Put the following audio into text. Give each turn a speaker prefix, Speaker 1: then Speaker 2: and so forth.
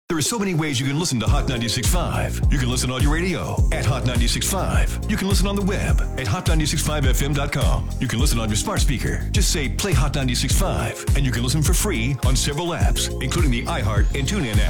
Speaker 1: There are so many ways you can listen to Hot 96.5. You can listen on your radio at Hot 96.5. You can listen on the web at hot965fm.com. You can listen on your smart speaker. Just say play Hot 96.5, and you can listen for free on several apps, including the iHeart and TuneIn app.